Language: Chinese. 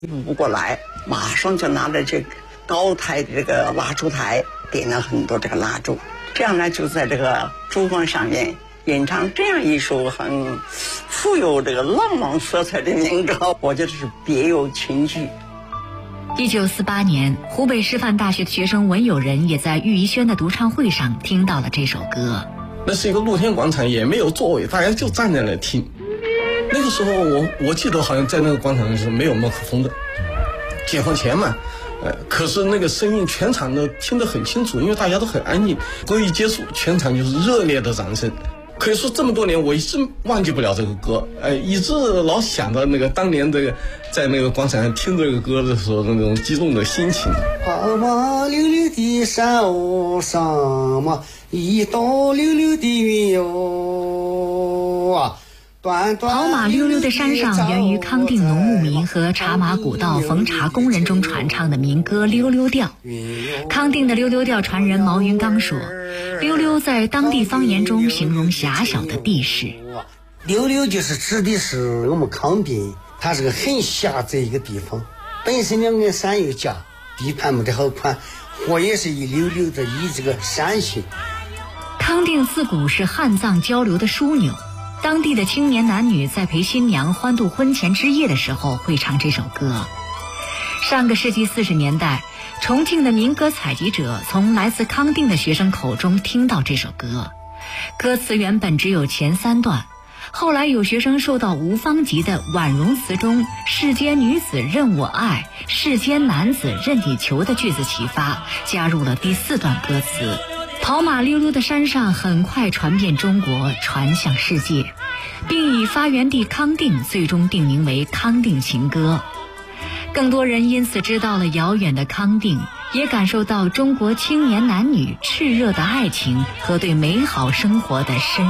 不过来，马上就拿着这个高台的这个蜡烛台，点了很多这个蜡烛，这样呢就在这个烛光上面演唱这样一首很富有这个浪漫色彩的民歌，我觉得是别有情趣。 1948年，湖北师范大学的学生文友仁也在郁宜轩的独唱会上听到了这首歌。 那是一个露天广场，也没有座位，大家就站在那听。那个时候我记得好像在那个广场上是没有麦克风的，解放前嘛，可是那个声音全场都听得很清楚，因为大家都很安静。歌一结束，全场就是热烈的掌声。可以说这么多年我一直忘记不了这个歌，一直老想到那个当年这个在那个广场上听这个歌的时候那种激动的心情。 跑马溜溜的山雾上嘛，一道溜溜的云哟啊。 跑马溜溜的山上源于康定农牧民和茶马古道逢茶工人中传唱的民歌溜溜调。康定的溜溜调传人毛云刚说，溜溜在当地方言中形容狭小的地势。 溜溜就是指的是我们康定，它是个很狭窄一个地方，本身两个山又夹，地盘没得好宽，河也是一溜溜的以这个山形。 康定自古是汉藏交流的枢纽，当地的青年男女在陪新娘欢度婚前之夜的时候会唱这首歌。上个世纪40年代，重庆的民歌采集者从来自康定的学生口中听到这首歌，歌词原本只有前3段，后来有学生受到吴方吉的婉容词中世间女子任我爱，世间男子任你求的句子启发，加入了第4段歌词。跑马溜溜的山上很快传遍中国，传向世界，并以发源地康定最终定名为康定情歌。更多人因此知道了遥远的康定，也感受到中国青年男女炽热的爱情和对美好生活的深